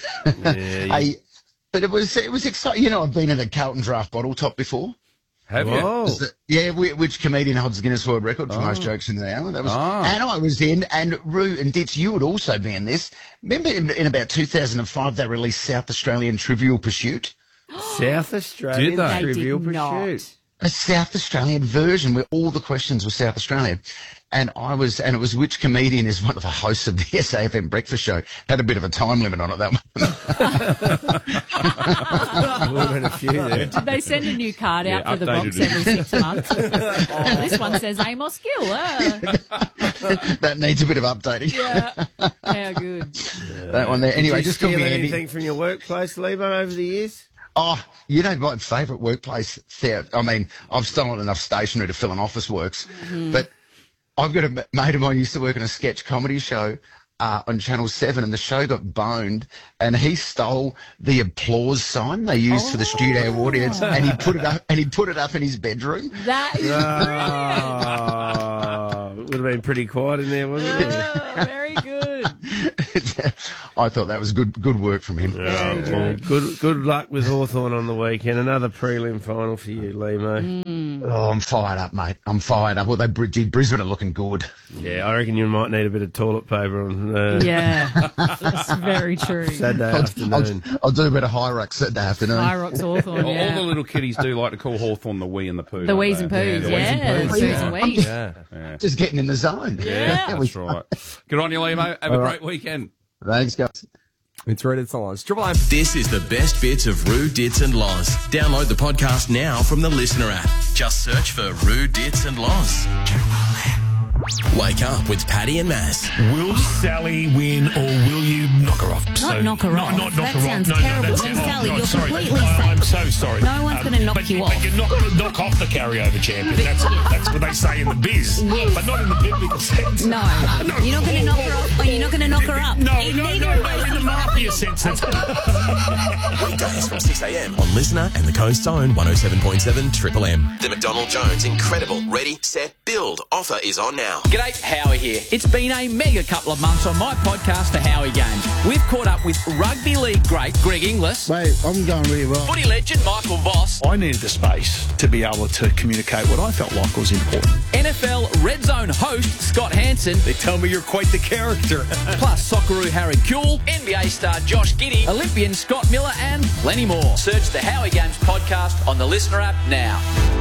But it was exciting. I've been in a Carlton Draft bottle top before. Have you? Yeah, which comedian holds the Guinness World Record for most jokes in the hour? That was, and I was in, and Roo and Ditz, you would also be in this. Remember in about 2005 they released South Australian Trivial Pursuit? South Australian Trivial Pursuit. A South Australian version where all the questions were South Australian. And it was which comedian is one of the hosts of the SAFM breakfast show. Had a bit of a time limit on it, that one. Would have been a few there. Did they send a new card out for the box every 6 months? This one says Amos Gill. That needs a bit of updating. Yeah. How good. That one there. Anyway, Did you just call me steal Andy. anything from your workplace, Lebo, over the years? Oh, my favourite workplace there. I mean, I've stolen enough stationery to fill an office works, but I've got a mate of mine who used to work on a sketch comedy show on Channel 7, and the show got boned, and he stole the applause sign they used for the studio audience, and he put it up in his bedroom. That is It would have been pretty quiet in there, wasn't it? very good. I thought that was good work from him. Well, good luck with Hawthorn on the weekend. Another prelim final for you, Limo. Oh, I'm fired up, mate. I'm fired up. Well, Brisbane are looking good. Yeah, I reckon you might need a bit of toilet paper on. Yeah, that's very true. Saturday afternoon. I'll do a bit of high rock Saturday afternoon. High Rocks Hawthorn, All the little kiddies do like to call Hawthorn the wee and the poo. The wees and poos, the wees and poos. Poos and wees. Yeah. Just getting in the zone. Yeah. That's right. Good on you, Limo. Have a great weekend. Thanks, guys. It's Rude It's and Loz. Triple M. This is the best bits of Rude Dits and Loz. Download the podcast now from the Listener app. Just search for Rude Dits and Loz. Wake up with Paddy and Maz. Will Sally win or will you knock her off? Not knock her off. Not knock That her sounds off. terrible. that's And it. Sally, Oh, you're sorry. completely I'm safe. so sorry. No one's going to knock you off. But you knock off the carryover champion. That's what they say in the biz. Yes. But not in the biblical sense. No. You're not going to knock her off or you're not going to knock her up. No, In in the mafia sense. Weekdays from 6 a.m. on Listener and the Coast's own 107.7 Triple M. The McDonald Jones Incredible Ready, Set, Build offer is on now. G'day, Howie here. It's been a mega couple of months on my podcast, The Howie Games. We've caught up with rugby league great Greg Inglis. Mate, I'm going really well. Footy legend Michael Voss. I needed the space to be able to communicate what I felt like was important. NFL Red Zone host Scott Hansen. They tell me you're quite the character. Plus Socceroo Harry Kuehl, NBA star Josh Giddey, Olympian Scott Miller and plenty more. Search The Howie Games podcast on the Listener app now.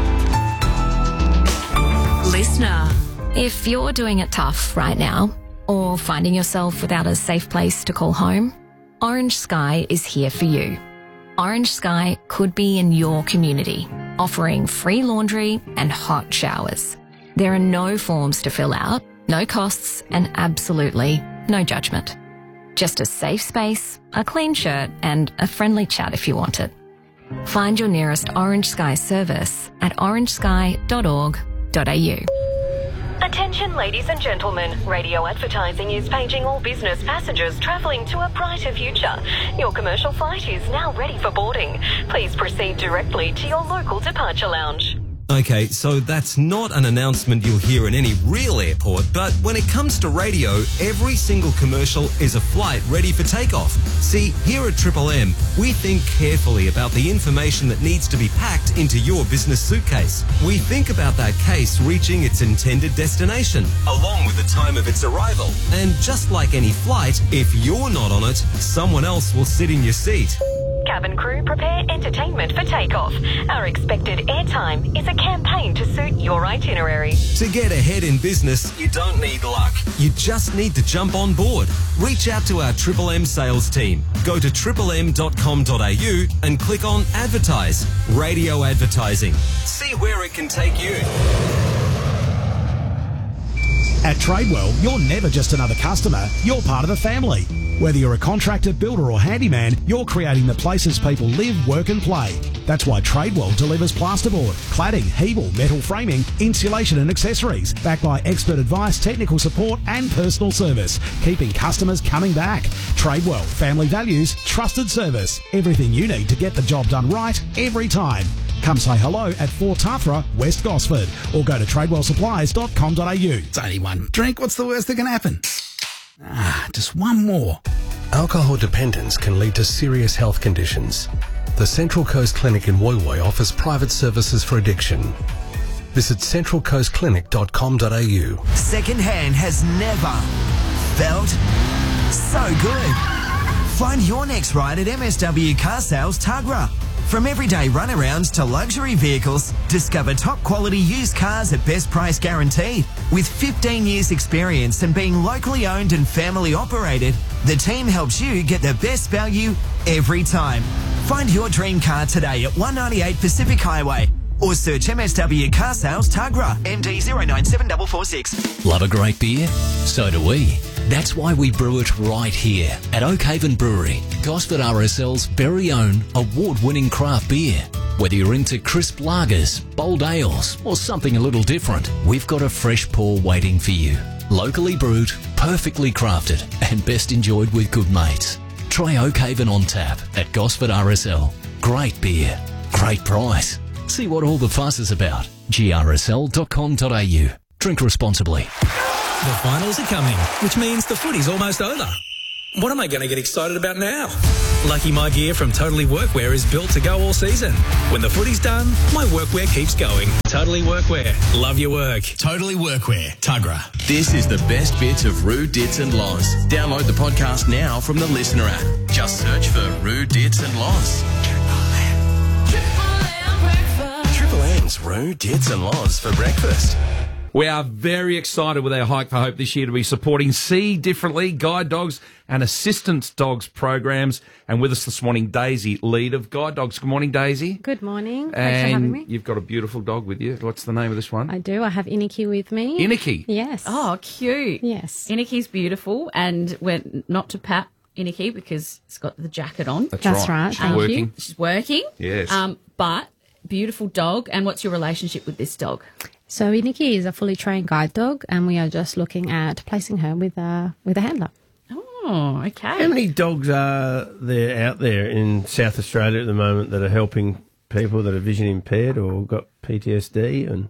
Listener. If you're doing it tough right now, or finding yourself without a safe place to call home, Orange Sky is here for you. Orange Sky could be in your community, offering free laundry and hot showers. There are no forms to fill out, no costs, and absolutely no judgment. Just a safe space, a clean shirt, and a friendly chat if you want it. Find your nearest Orange Sky service at orangesky.org.au. Attention ladies and gentlemen, radio advertising is paging all business passengers travelling to a brighter future. Your commercial flight is now ready for boarding. Please proceed directly to your local departure lounge. Okay, so that's not an announcement you'll hear in any real airport, but when it comes to radio, every single commercial is a flight ready for takeoff. See, here at Triple M, we think carefully about the information that needs to be packed into your business suitcase. We think about that case reaching its intended destination, along with the time of its arrival. And just like any flight, if you're not on it, someone else will sit in your seat. Cabin crew, prepare entertainment for takeoff. Our expected airtime is a campaign to suit your itinerary. To get ahead in business, you don't need luck. You just need to jump on board. Reach out to our Triple M sales team. Go to triplem.com.au and click on Advertise. Radio advertising. See where it can take you. At Tradewell, you're never just another customer, you're part of the family. Whether you're a contractor, builder or handyman, you're creating the places people live, work and play. That's why Tradewell delivers plasterboard, cladding, Hebel, metal framing, insulation and accessories, backed by expert advice, technical support and personal service, keeping customers coming back. Tradewell, family values, trusted service. Everything you need to get the job done right every time. Come say hello at 4 Tathra, West Gosford, or go to tradewellsupplies.com.au. It's only one drink. What's the worst that can happen? Just one more. Alcohol dependence can lead to serious health conditions. The Central Coast Clinic in Woy Woy offers private services for addiction. Visit centralcoastclinic.com.au. Second-hand has never felt so good. Find your next ride at MSW Car Sales Tuggerah. From everyday runarounds to luxury vehicles, discover top quality used cars at best price guaranteed. With 15 years experience and being locally owned and family operated, the team helps you get the best value every time. Find your dream car today at 198 Pacific Highway or search MSW Car Sales Tuggerah, MD 097446. Love a great beer? So do we. That's why we brew it right here at Oakhaven Brewery, Gosford RSL's very own award-winning craft beer. Whether you're into crisp lagers, bold ales, or something a little different, we've got a fresh pour waiting for you. Locally brewed, perfectly crafted and best enjoyed with good mates. Try Oakhaven on tap at Gosford RSL. Great beer, great price. See what all the fuss is about. grsl.com.au. Drink responsibly. The finals are coming, which means the footy's almost over. What am I going to get excited about now? Lucky My Gear from Totally Workwear is built to go all season. When the footy's done, my workwear keeps going. Totally Workwear. Love your work. Totally Workwear. Tuggerah. This is the best bits of Roo, Dits and Loz. Download the podcast now from the Listener app. Just search for Roo, Dits and Loz. Triple M's Roo, Dits and Loz for breakfast. We are very excited with our Hike for Hope this year to be supporting See Differently, guide dogs and assistance dogs programs. And with us this morning, Daisy, lead of Guide Dogs. Good morning, Daisy. Good morning. Thanks for having me. You've got a beautiful dog with you. What's the name of this one? I do. I have Iniki with me. Iniki? Yes. Oh, cute. Yes. Iniki's beautiful, and we're not to pat Iniki because it's got the jacket on. That's right. She's working. She's working. Yes. But beautiful dog. And what's your relationship with this dog? So Iniki is a fully trained guide dog, and we are just looking at placing her with a handler. Oh, okay. How many dogs are there out there in South Australia at the moment that are helping people that are vision impaired or got PTSD? And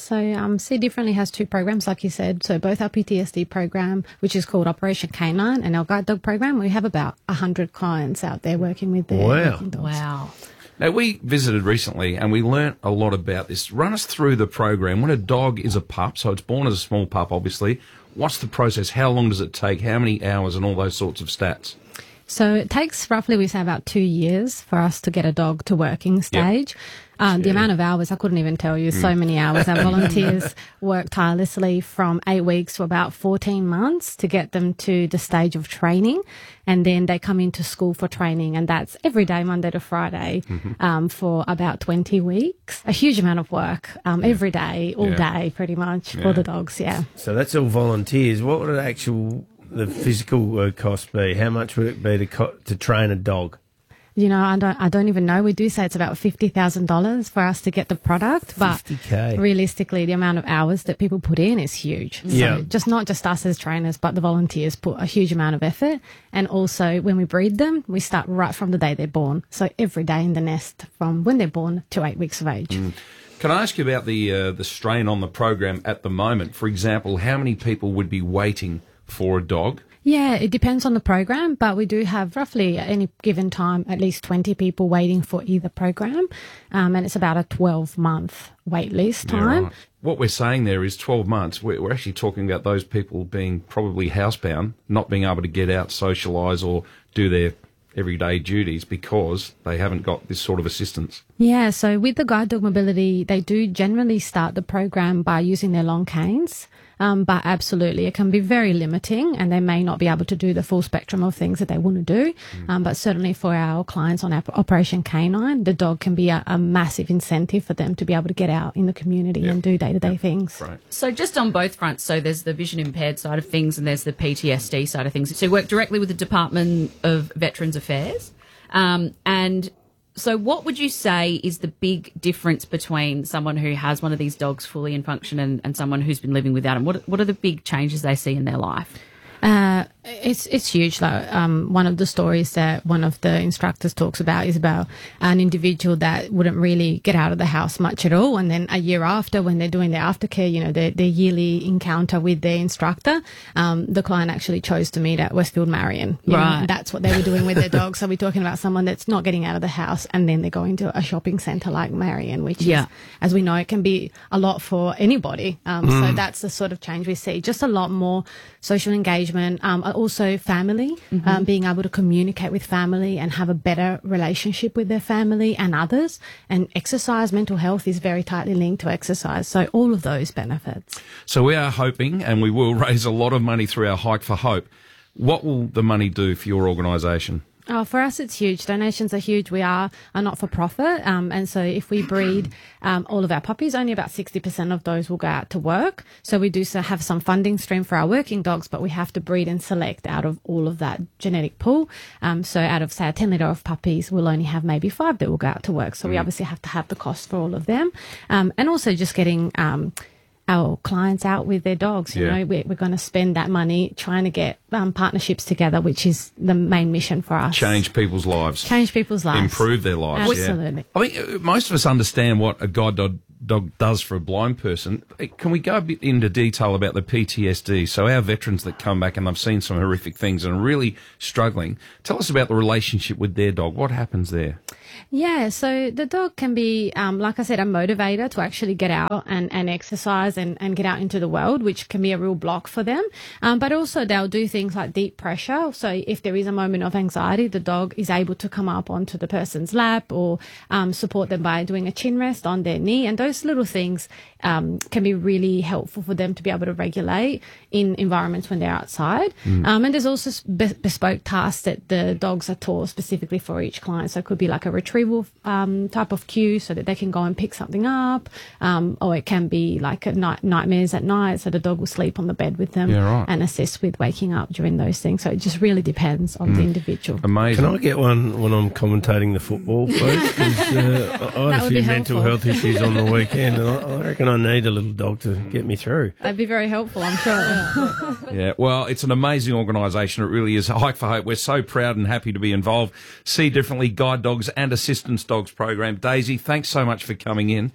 So See Differently has two programs, like you said. So both our PTSD program, which is called Operation Canine, and our guide dog program, we have about 100 clients out there working with their working dogs. Wow. Now, we visited recently and we learnt a lot about this. Run us through the program. When a dog is a pup, so it's born as a small pup, obviously, what's the process? How long does it take? How many hours and all those sorts of stats? So it takes roughly, we say, about 2 years for us to get a dog to working stage. The amount of hours, I couldn't even tell you, so many hours. Our volunteers work tirelessly from 8 weeks to about 14 months to get them to the stage of training. And then they come into school for training, and that's every day, Monday to Friday, for about 20 weeks. A huge amount of work every day, all day, pretty much, for the dogs, So that's all volunteers. What would the physical cost be? How much would it be to train a dog? You know, I don't even know. We do say it's about $50,000 for us to get the product, but $50K. Realistically, the amount of hours that people put in is huge. Yeah. So just not just us as trainers, but the volunteers put a huge amount of effort. And also, when we breed them, we start right from the day they're born. So every day in the nest from when they're born to 8 weeks of age. Can I ask you about the strain on the program at the moment? For example, how many people would be waiting for a dog? Yeah, it depends on the program, but we do have roughly at any given time at least 20 people waiting for either program, and it's about a 12-month wait list time. Right. What we're saying there is 12 months. We're actually talking about those people being probably housebound, not being able to get out, socialise or do their everyday duties because they haven't got this sort of assistance. Yeah, so with the guide dog mobility, they do generally start the program by using their long canes. But absolutely, it can be very limiting, and they may not be able to do the full spectrum of things that they want to do. But certainly for our clients on Operation Canine, the dog can be a massive incentive for them to be able to get out in the community and do day-to-day things. Right. So just on both fronts, so there's the vision impaired side of things and there's the PTSD side of things. So you work directly with the Department of Veterans Affairs. And so what would you say is the big difference between someone who has one of these dogs fully in function and someone who's been living without them? What are the big changes they see in their life? It's huge though. One of the stories that one of the instructors talks about is about an individual that wouldn't really get out of the house much at all, and then a year after, when they're doing their aftercare, you know, their yearly encounter with their instructor, the client actually chose to meet at Westfield Marion. You know, and that's what they were doing with their dog. So we're talking about someone that's not getting out of the house, and then they're going to a shopping centre like Marion, which is, as we know, it can be a lot for anybody. So that's the sort of change we see. Just a lot more social engagement. Also family, being able to communicate with family and have a better relationship with their family and others. And exercise, mental health is very tightly linked to exercise. So all of those benefits. So we are hoping, and we will raise a lot of money through our Hike for Hope. What will the money do for your organisation? Oh, for us, it's huge. Donations are huge. We are a not-for-profit. And so if we breed all of our puppies, only about 60% of those will go out to work. So we do have some funding stream for our working dogs, but we have to breed and select out of all of that genetic pool. So out of, say, a 10 litre of puppies, we'll only have maybe 5 that will go out to work. So we obviously have to have the cost for all of them. And also just getting our clients out with their dogs. You know, we're going to spend that money trying to get partnerships together, which is the main mission for us. Change people's lives. Change people's lives. Improve their lives. Absolutely. Yeah. I think most of us understand what a guide dog does for a blind person. Can we go a bit into detail about the PTSD? So our veterans that come back and they've seen some horrific things and are really struggling, tell us about the relationship with their dog. What happens there? Yeah, so the dog can be, like I said, a motivator to actually get out and exercise and get out into the world, which can be a real block for them. But also they'll do things like deep pressure. So if there is a moment of anxiety, the dog is able to come up onto the person's lap or support them by doing a chin rest on their knee. And those little things can be really helpful for them to be able to regulate in environments when they're outside. And there's also bespoke tasks that the dogs are taught specifically for each client. So it could be like a retrieval type of cue so that they can go and pick something up, or it can be like nightmares at night, so the dog will sleep on the bed with them and assist with waking up during those things. So it just really depends on the individual. Amazing. Can I get one when I'm commentating the football, please? 'Cause, I had a few mental health issues on the weekend, and I reckon I need a little dog to get me through. That'd be very helpful, I'm sure. Yeah, well, it's an amazing organisation. It really is. Hike for Hope. We're so proud and happy to be involved. See Differently Guide Dogs and Assistance Dogs program. Daisy, thanks so much for coming in.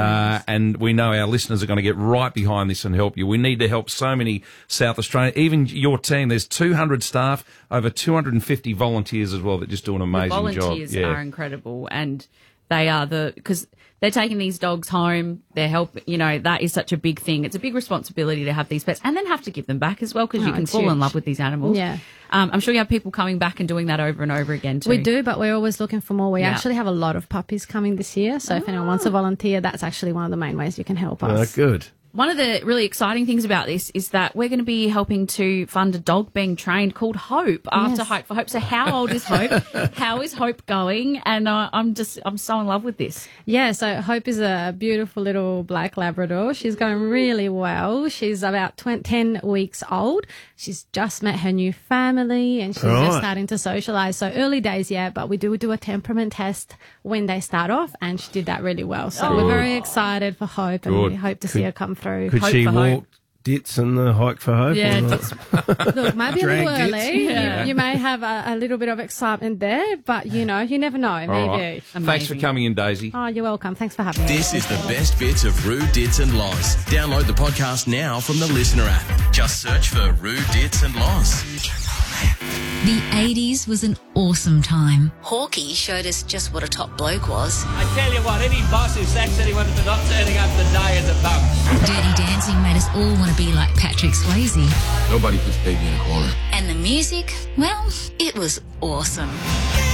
And we know our listeners are going to get right behind this and help you. We need to help so many South Australian, even your team. There's 200 staff, over 250 volunteers as well that just do an amazing job. Volunteers are incredible, and they are because they're taking these dogs home. They're helping, that is such a big thing. It's a big responsibility to have these pets and then have to give them back as well, because you can fall in love with these animals. Yeah. I'm sure you have people coming back and doing that over and over again too. We do, but we're always looking for more. We actually have a lot of puppies coming this year. So if anyone wants to volunteer, that's actually one of the main ways you can help us. Good. One of the really exciting things about this is that we're going to be helping to fund a dog being trained called Hope after Hike for Hope. So how old is Hope? How is Hope going? And I'm so in love with this. Yeah, so Hope is a beautiful little black Labrador. She's going really well. She's about 10 weeks old. She's just met her new family and she's just starting to socialise. So early days yet, but we do a temperament test when they start off, and she did that really well. So we're very excited for Hope, and we hope to see her come through. Could Hope she for walk Hope. Dits and the Hike for Hope? Yeah, or look, maybe a little Drag early. dits? You may have a little bit of excitement there, but you never know. All Maybe. right. Thanks for coming in, Daisy. Oh, you're welcome. Thanks for having me. This is the best bits of Roo, Dits and Loz. Download the podcast now from the Listener app. Just search for Roo, Dits and Loz. The 80s was an awesome time. Hawkeye showed us just what a top bloke was. I tell you what, any boss who sacks anyone for not turning up the day is a bum. Dirty Dancing made us all want to be like Patrick Swayze. Nobody puts baby in a corner. And the music, well, it was awesome.